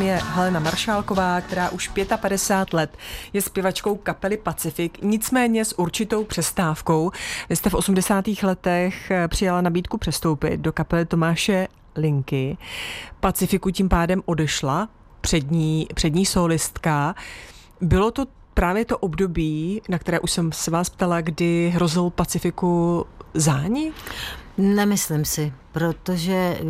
je Helena Maršálková, která už 55 let je zpěvačkou kapely Pacifik, nicméně s určitou přestávkou. Vy jste v 80. letech přijala nabídku přestoupit do kapely Tomáše Linky. Pacifiku tím pádem odešla, přední solistka. Bylo to právě to období, na které už jsem se vás ptala, kdy hrozil Pacifiku zánik? Nemyslím si, protože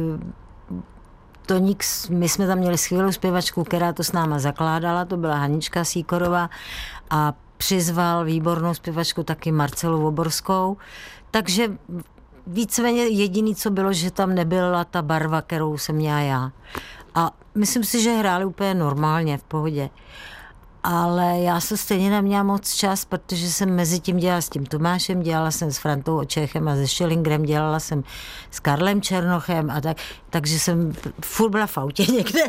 my jsme tam měli skvělou zpěvačku, která to s náma zakládala, to byla Hanička Sýkorová a přizval výbornou zpěvačku taky Marcelu Voborskou, takže víceméně jediný, co bylo, že tam nebyla ta barva, kterou jsem měla já. A myslím si, že hráli úplně normálně, v pohodě. Ale já se stejně neměla moc čas, protože jsem mezi tím dělala s tím Tomášem, dělala jsem s Frantou Očechem a se Schillingrem, dělala jsem s Karlem Černochem a tak, takže jsem furt byla v autě někde.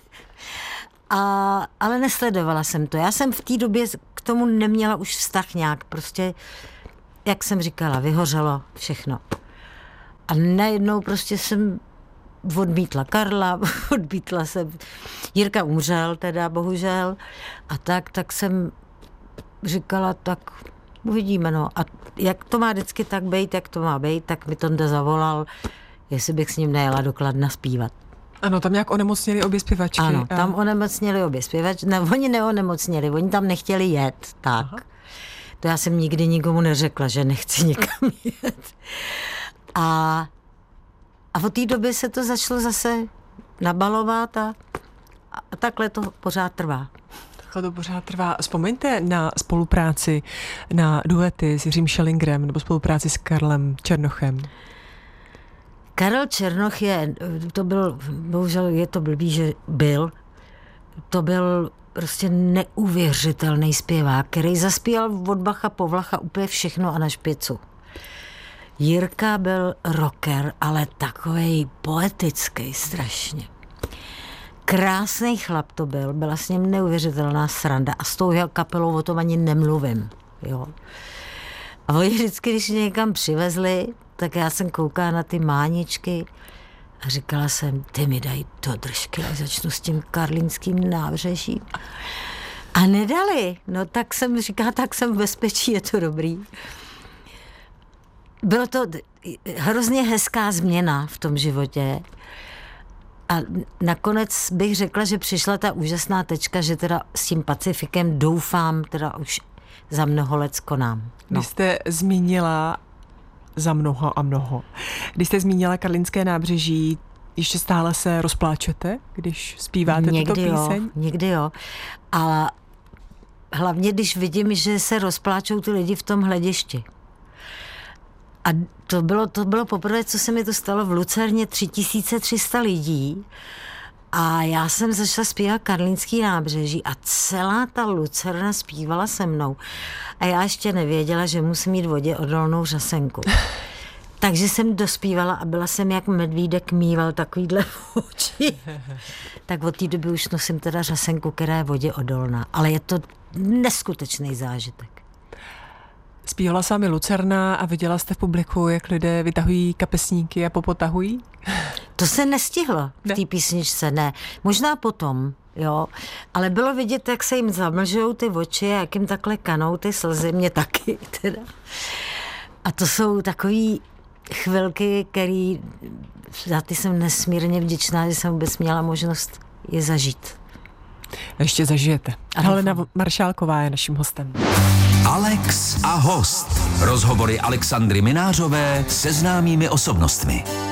Ale nesledovala jsem to. Já jsem v té době k tomu neměla už vztah nějak, prostě, jak jsem říkala, vyhořelo všechno. A najednou prostě jsem odmítla Karla, odmítla jsem, Jirka umřel teda, bohužel, a tak jsem říkala, tak uvidíme, no. A jak to má vždycky tak být, jak to má být, tak mi Tonda zavolal, jestli bych s ním nejela do Kladna zpívat. Ano, tam nějak onemocněli obě zpěvačky. Ano, tam onemocněli obě zpěvačky, ne, oni neonemocněli, oni tam nechtěli jet, tak. Aha. To já jsem nikdy nikomu neřekla, že nechci nikam jet. A od té doby se to začalo zase nabalovat a takhle to pořád trvá. Takhle to pořád trvá. Vzpomeňte na spolupráci, na duety s Jiřím Schillingrem nebo spolupráci s Karlem Černochem. Karel Černoch to byl, bohužel je to blbý, že to byl prostě neuvěřitelný zpěvák, který zaspíval od Bacha po Vlacha úplně všechno a na špicu. Jirka byl rocker, ale takovej poetický strašně. Krásný chlap to byla s ním neuvěřitelná sranda a s tou jeho kapelou o tom ani nemluvím. Jo. A oni vždycky, když mě někam přivezli, tak já jsem koukala na ty máničky a říkala jsem, ty mi dají do držky, až začnu s tím karlínským nábřežím. A nedali. No tak jsem říkala, tak jsem v bezpečí, je to dobrý. Bylo to hrozně hezká změna v tom životě a nakonec bych řekla, že přišla ta úžasná tečka, že teda s tím Pacifikem doufám teda už za mnoho let skonám. No. Vy jste zmínila za mnoho a mnoho. Když jste zmínila Karlínské nábřeží, ještě stále se rozpláčete, když zpíváte tuto píseň? Někdy jo. A hlavně, když vidím, že se rozpláčou ty lidi v tom hledišti. A to bylo poprvé, co se mi to stalo v Lucerně, 3300 lidí a já jsem začala zpívat Karlínský nábřeží a celá ta Lucerna zpívala se mnou a já ještě nevěděla, že musím mít vodě odolnou řasenku. Takže jsem dospívala a byla jsem jak medvídek mýval takovýhle oči. Tak od té doby už nosím teda řasenku, která je vodě odolná, ale je to neskutečný zážitek. Zpívala s vámi Lucerna a viděla jste v publiku, jak lidé vytahují kapesníky a popotahují? To se nestihlo v té písničce, ne. Možná potom, jo. Ale bylo vidět, jak se jim zamlžou ty oči a jak jim takhle kanou ty slzy, mě taky teda. A to jsou takový chvilky, který za ty jsem nesmírně vděčná, že jsem vůbec měla možnost je zažít. Ještě zažijete. Helena Maršálková je naším hostem. Alex a host. Rozhovory Alexandry Minářové se známými osobnostmi.